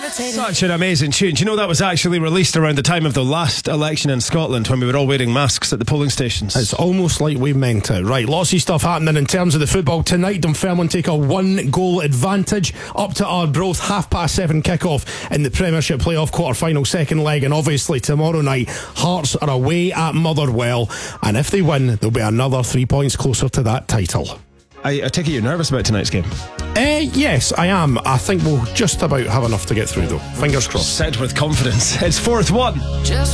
Such an amazing tune. Do you know that was actually released around the time of the last election in Scotland when we were all wearing masks at the polling stations? It's almost like we meant it. Right, lots of stuff happening in terms of the football tonight. Dunfermline take a 1-goal advantage up to Arbroath, 7:30 kick-off in the Premiership playoff quarter-final second leg. And obviously tomorrow night Hearts are away at Motherwell, and if they win they'll be another 3 points closer to that title. I take it you're nervous about tonight's game? Yes, I am. I think we'll just about have enough to get through though. Fingers crossed. Said with confidence. It's 4th 1.